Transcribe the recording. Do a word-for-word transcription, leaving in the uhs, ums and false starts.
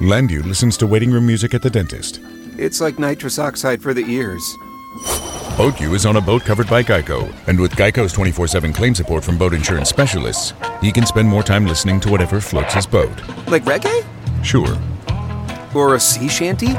Landu listens to waiting room music at the dentist. It's like nitrous oxide for the ears. BoatU is on a boat covered by Geico, and with Geico's twenty-four seven claim support from boat insurance specialists, he can spend more time listening to whatever floats his boat. Like reggae? Sure. Or a sea shanty?